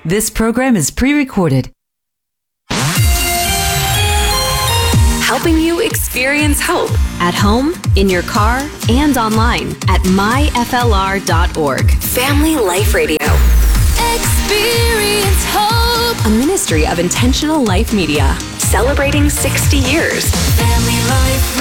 This program is pre-recorded. Helping you experience hope at home, in your car, and online at myflr.org. Family Life Radio. Experience hope. A ministry of Intentional Life Media. Celebrating 60 years. Family Life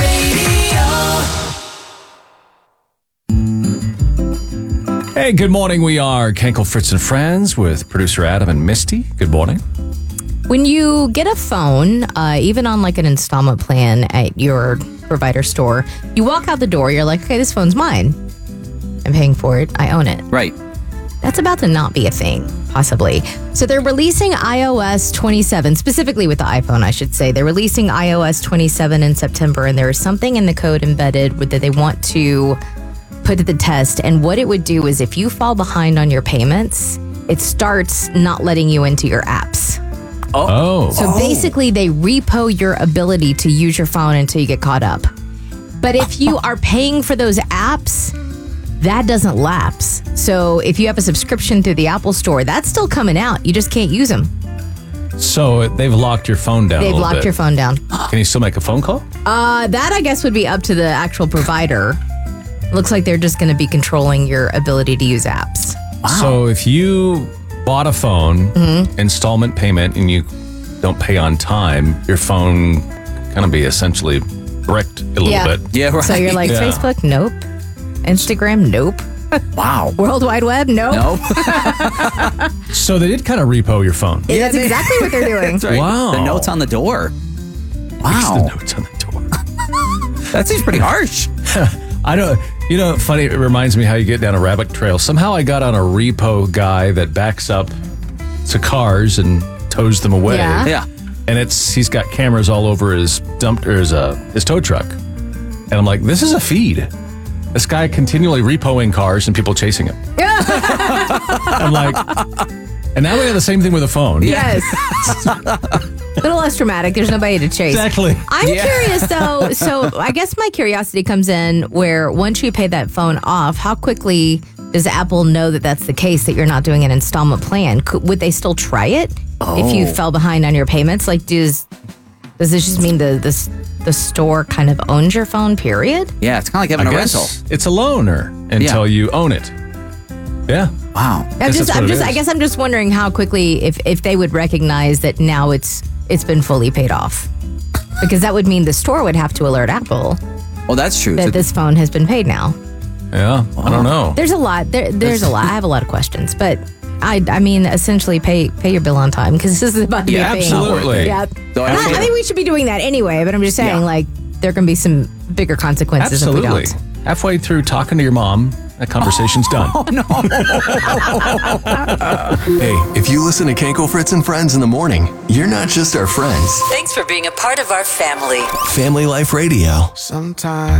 Radio. Hey, good morning. We are Kenkel, Fritz, and Friends with producer Adam and Misty. Good morning. When you get a phone, even on like an installment plan at your provider store, you walk out the door, you're like, okay, this phone's mine. I'm paying for it. I own it. Right. That's about to not be a thing, possibly. So they're releasing iOS 27, specifically with the iPhone, I should say. They're releasing iOS 27 in September, and there is something in the code embedded that they want to put to the test. And what it would do is if you fall behind on your payments, it starts not letting you into your apps. So basically, they repo your ability to use your phone until you get caught up. But if you are paying for those apps, that doesn't lapse. So if you have a subscription through the Apple Store, that's still coming out. You just can't use them. So they've locked your phone down. They've locked your phone down. Can you still make a phone call? That, I guess, would be up to the actual provider. Looks like they're just going to be controlling your ability to use apps. Wow. So if you bought a phone, installment payment, and you don't pay on time, your phone kind of be essentially bricked a little bit. Yeah, right. So you're like, Facebook? Nope. Instagram? Nope. Wow. World Wide Web? Nope. Nope. So they did kind of repo your phone. Yeah, that's exactly what they're doing. That's right. Wow. The notes on the door. Wow. The notes on the door. That seems pretty harsh. I don't, funny, it reminds me how you get down a rabbit trail. Somehow I got on a repo guy that backs up to cars and tows them away. Yeah. And he's got cameras all over his tow truck. And I'm like, this is a feed. This guy continually repoing cars and people chasing him. I'm like, and now we have the same thing with a phone. Yes. A little less dramatic. There's nobody to chase. Exactly. I'm curious, though. So I guess my curiosity comes in where once you pay that phone off, how quickly does Apple know that that's the case, that you're not doing an installment plan? Would they still try it if you fell behind on your payments? Like, does this just mean the store kind of owns your phone, period? Yeah, it's kind of like having a rental. It's a loaner until you own it. Yeah. Wow. I guess I'm just wondering how quickly if they would recognize that now it's been fully paid off, because that would mean the store would have to alert Apple. Well, that's true. That this phone has been paid now. Yeah. I don't know. There's a lot. There's a lot. I have a lot of questions, but I mean, essentially, pay your bill on time, because this is about to be a thing. Absolutely. Yeah. So I think we should be doing that anyway. But I'm just saying, like, there are going to be some bigger consequences if we don't. Halfway through talking to your mom, that conversation's done. Oh, no. Hey, if you listen to Kenkel, Fritz, and Friends in the morning, you're not just our friends. Thanks for being a part of our family. Family Life Radio. Sometimes